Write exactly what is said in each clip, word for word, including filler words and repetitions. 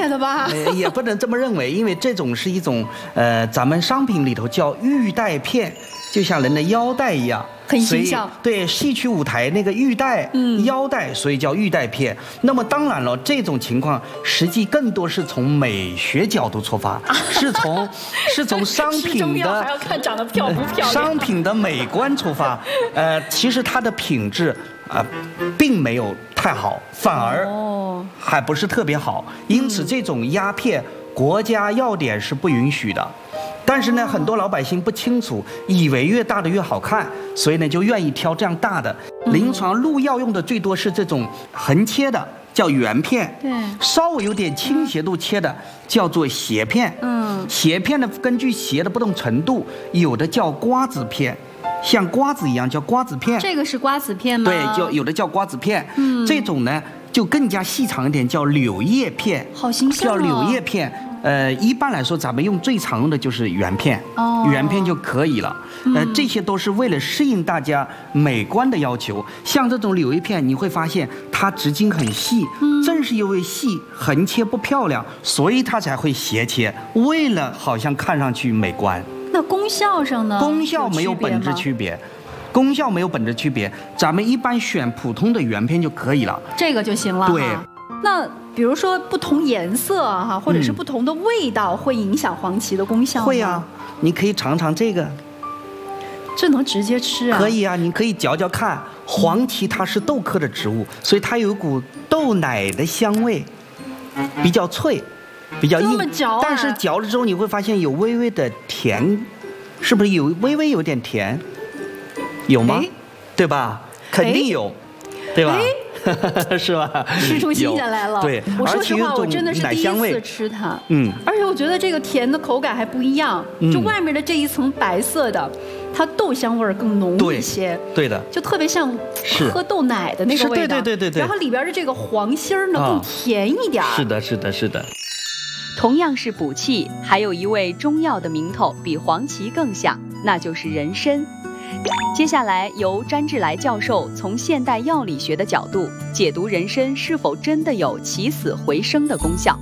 来的吧？ 呃，也不能这么认为，因为这种是一种呃，咱们商品里头叫玉带片，就像人的腰带一样。 很形象。 对，戏曲舞台那个玉带、嗯、腰带，所以叫玉带片。那么当然了，这种情况实际更多是从美学角度出发，是从是从商品的还要看长得漂不漂亮， 商品的美观出发。呃，其实它的品质啊、呃，并没有太好，反而还不是特别好。因此，这种鸦片国家药典是不允许的。但是呢，很多老百姓不清楚，以为越大的越好看，所以呢就愿意挑这样大的。临床入药用的最多是这种横切的，叫圆片；对，稍微有点倾斜度切的叫做斜片。嗯，斜片呢，根据斜的不同程度，有的叫瓜子片，像瓜子一样叫瓜子片。 这个是瓜子片吗？ 对，就有的叫瓜子片。嗯，这种呢就更加细长一点，叫柳叶片。 好形象哦。 叫柳叶片。呃，一般来说，咱们用最常用的就是圆片，哦、圆片就可以了。呃，这些都是为了适应大家美观的要求。像这种柳叶片，你会发现它直径很细，嗯、正是因为细，横切不漂亮，所以它才会斜切，为了好像看上去美观。 那功效上呢？ 功效没有本质区别。功效没有本质区别，咱们一般选普通的圆片就可以了， 这个就行了。 对。 那比如说不同颜色哈，或者是不同的味道，会影响黄芪的功效吗？ 会啊，你可以尝尝这个。 这能直接吃啊？ 可以啊，你可以嚼嚼看。黄芪它是豆科的植物，所以它有一股豆奶的香味，比较脆，比较硬。 这么嚼啊？ 但是嚼了之后你会发现有微微的甜，是不是有微微有点甜？有吗？对吧？肯定有，对吧？是吧？ 吃出新鲜来了。 对， 我说实话，我真的是第一次吃它。嗯，而且我觉得这个甜的口感还不一样，嗯、就外面的这一层白色的，它豆香味更浓一些。 对的， 就特别像喝豆奶的那个味道。 对对对对对。 然后里边的这个黄心儿呢、哦、更甜一点。 是的，是的，是的。 同样是补气，还有一味中药的名头比黄芪更像，那就是人参。接下来由詹志来教授从现代药理学的角度解读人参是否真的有起死回生的功效。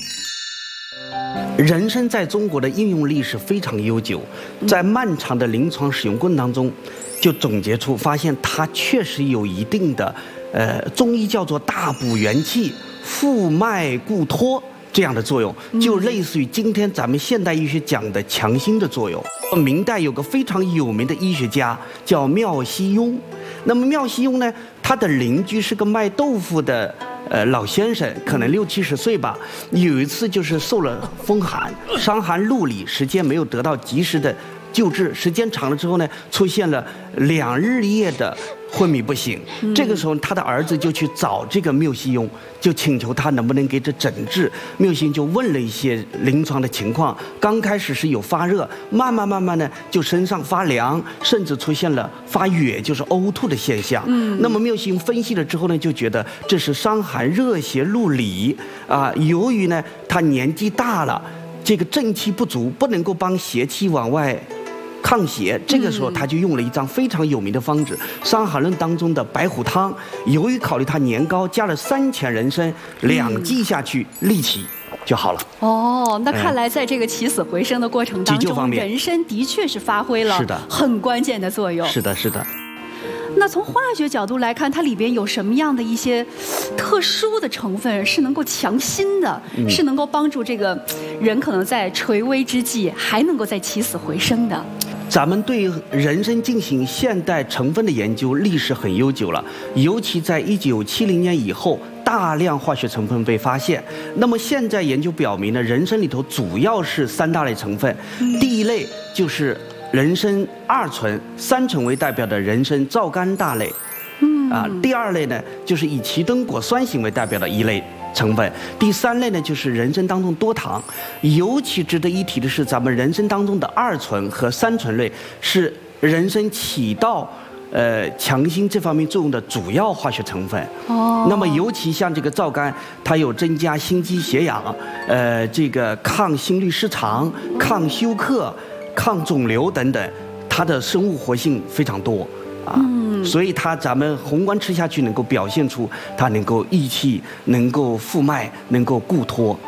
人参在中国的应用历史非常悠久，在漫长的临床使用过程当中，就总结出发现它确实有一定的，呃，中医叫做大补元气、复脉固脱这样的作用，就类似于今天咱们现代医学讲的强心的作用。明代有个非常有名的医学家叫妙西庸，那么妙西庸呢，他的邻居是个卖豆腐的呃老先生，可能六七十岁吧。有一次就是受了风寒，伤寒露里，时间没有得到及时的救治，时间长了之后呢，出现了两日夜的昏迷不醒。这个时候，他的儿子就去找这个缪西庸，就请求他能不能给这诊治。缪西庸就问了一些临床的情况，刚开始是有发热，慢慢慢慢呢就身上发凉，甚至出现了发哕，就是呕吐的现象。嗯，那么缪西庸分析了之后呢，就觉得这是伤寒热邪入里啊。由于呢他年纪大了，这个正气不足，不能够帮邪气往外抗邪，这个时候他就用了一张非常有名的方子，《伤寒论》当中的白虎汤。由于考虑他年高，加了三钱人参，两剂下去，立即就好了。 哦，那看来在这个起死回生的过程当中，人参的确是发挥了很关键的作用。 是的，是的。 那从化学角度来看，它里边有什么样的一些特殊的成分是能够强心的，嗯、是能够帮助这个人可能在垂危之际还能够再起死回生的？ 咱们对人参进行现代成分的研究历史很悠久了，尤其在一九七零年以后，大量化学成分被发现。那么现在研究表明呢，人参里头主要是三大类成分，嗯、第一类就是人参二醇、三醇为代表的人参皂苷大类，嗯啊，第二类呢就是以奇敦果酸型为代表的一类成分，第三类呢就是人参当中多糖。尤其值得一提的是，咱们人参当中的二醇和三醇类是人参起到呃强心这方面作用的主要化学成分。哦，那么尤其像这个皂苷，它有增加心肌血氧，呃，这个抗心律失常、抗休克、抗肿瘤等等，它的生物活性非常多啊。嗯，所以它咱们宏观吃下去，能够表现出它能够益气，能够复脉，能够固脱。